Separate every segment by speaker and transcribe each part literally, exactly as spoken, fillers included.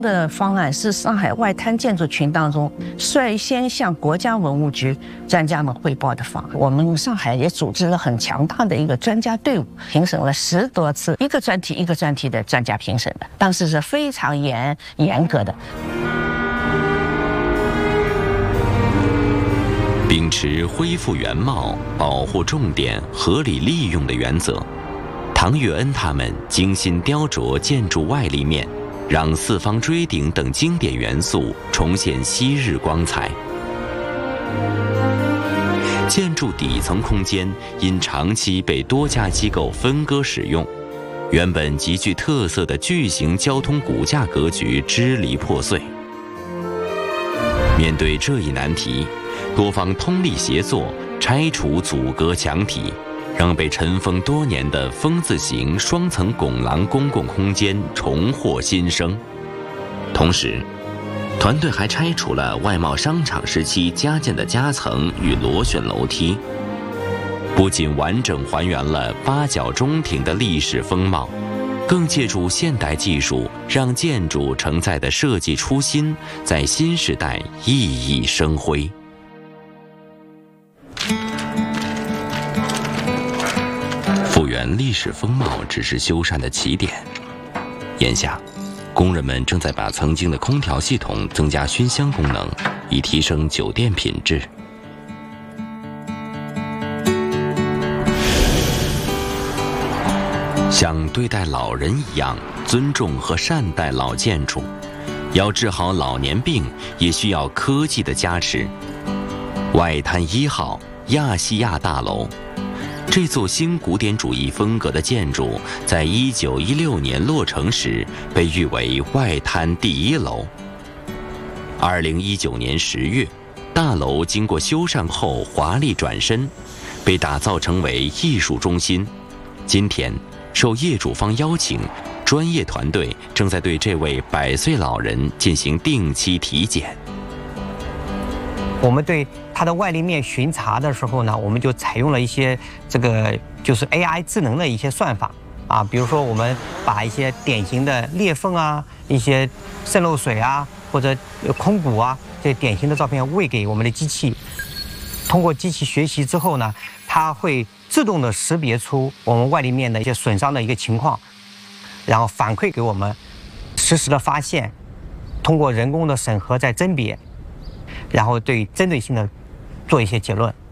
Speaker 1: 的方案是上海外滩建筑群当中率先向国家文物局专家们汇报的方案。我们上海也组织了很强大的一个专家队伍，评审了十多次，一个专题一个专题的专家评审的，当时是非常严严格的。
Speaker 2: 秉持恢复原貌、保护重点、合理利用的原则，唐月恩他们精心雕琢建筑外立面，让四方锥顶等经典元素重现昔日光彩。建筑底层空间因长期被多家机构分割使用，原本极具特色的巨型交通骨架格局支离破碎。面对这一难题，多方通力协作，拆除阻隔墙体，让被尘封多年的风字形双层拱廊公共空间重获新生。同时，团队还拆除了外贸商场时期加建的夹层与螺旋楼梯，不仅完整还原了八角中庭的历史风貌，更借助现代技术，让建筑承载的设计初心在新时代熠熠生辉。复原历史风貌只是修缮的起点，眼下，工人们正在把曾经的空调系统增加熏香功能，以提升酒店品质。像对待老人一样尊重和善待老建筑，要治好老年病，也需要科技的加持。外滩一号亚细亚大楼，这座新古典主义风格的建筑，在一九一六年落成时被誉为外滩第一楼。二零一九年十月，大楼经过修缮后华丽转身，被打造成为艺术中心。今天，受业主方邀请，专业团队正在对这位百岁老人进行定期体检。
Speaker 3: 我们对它的外立面巡查的时候呢，我们就采用了一些这个就是 A I 智能的一些算法啊，比如说我们把一些典型的裂缝啊、一些渗漏水啊或者空鼓啊这些典型的照片喂给我们的机器，通过机器学习之后呢，它会自动的识别出我们外立面的一些损伤的一个情况，然后反馈给我们，实时的发现，通过人工的审核再甄别，然后对针对性的做一些结论。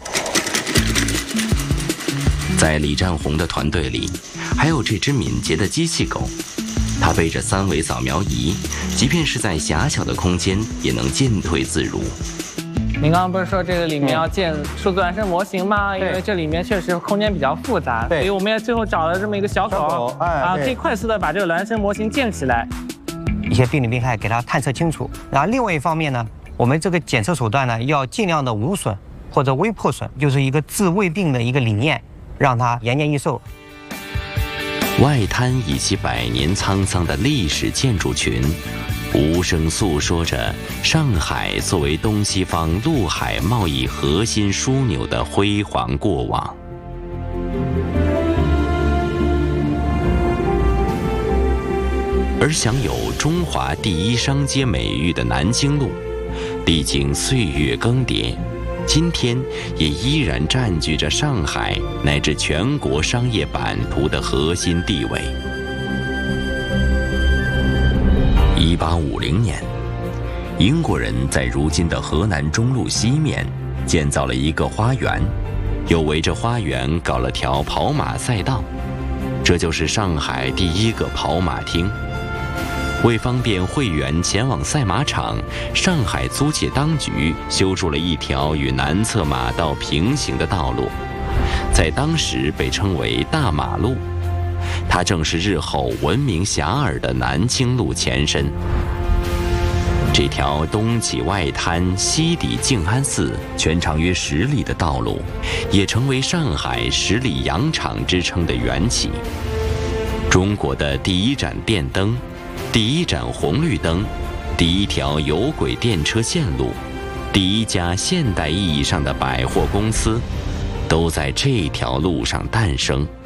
Speaker 2: 在李占宏的团队里，还有这只敏捷的机器狗，它背着三维扫描仪，即便是在狭小的空间，也能进退自如。
Speaker 4: 您刚刚不是说这个里面要建数字孪生模型吗？因为这里面确实空间比较复杂，所以我们也最后找了这么一个小狗，啊，可以快速的把这个孪生模型建起来。
Speaker 3: 一些病理病害给它探测清楚，然后另外一方面呢，我们这个检测手段呢，要尽量的无损或者微破损，就是一个治未病的一个理念，让它延年益寿。
Speaker 2: 外滩以其百年沧桑的历史建筑群，无声诉说着上海作为东西方陆海贸易核心枢纽的辉煌过往。而享有中华第一商街美誉的南京路，历经岁月更迭，今天也依然占据着上海乃至全国商业版图的核心地位。一八五零年，英国人在如今的河南中路西面建造了一个花园，又围着花园搞了条跑马赛道，这就是上海第一个跑马厅。为方便会员前往赛马场，上海租界当局修筑了一条与南侧马道平行的道路，在当时被称为大马路。它正是日后闻名遐迩的南京路前身。这条东起外滩西抵静安寺，全长约十里的道路，也成为上海十里洋场之称的缘起。中国的第一盏电灯，第一盏红绿灯，第一条有轨电车线路，第一家现代意义上的百货公司，都在这条路上诞生。